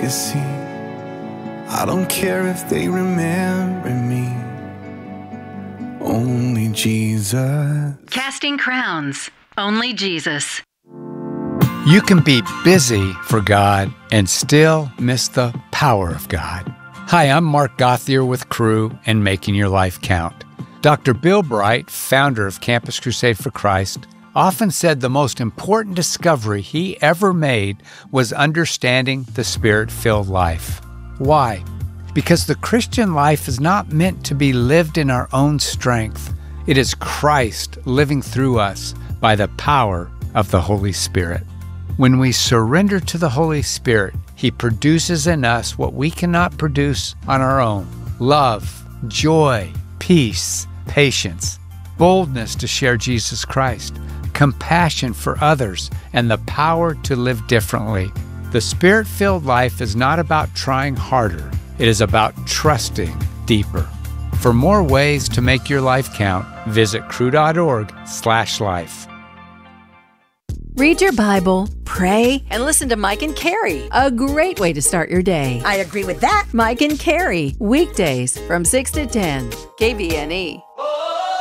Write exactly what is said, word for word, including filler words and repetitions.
legacy. I don't care if they remember me. Only Jesus. Casting Crowns. Only Jesus. You can be busy for God and still miss the power of God. Hi, I'm Mark Gauthier with Cru and Making Your Life Count. Doctor Bill Bright, founder of Campus Crusade for Christ, often said the most important discovery he ever made was understanding the Spirit-filled life. Why? Because the Christian life is not meant to be lived in our own strength. It is Christ living through us by the power of the Holy Spirit. When we surrender to the Holy Spirit, He produces in us what we cannot produce on our own: love, joy, peace, patience, boldness to share Jesus Christ, compassion for others, and the power to live differently. The Spirit-filled life is not about trying harder. It is about trusting deeper. For more ways to make your life count, visit cru.org slash life. Read your Bible, pray, and listen to Mike and Carrie. A great way to start your day. I agree with that. Mike and Carrie, weekdays from six to ten, K B N E.